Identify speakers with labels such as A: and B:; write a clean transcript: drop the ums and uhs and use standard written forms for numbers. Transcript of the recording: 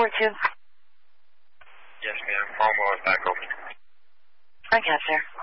A: forward to?
B: Yes, ma'am. Farmwell is back open.
A: I got there.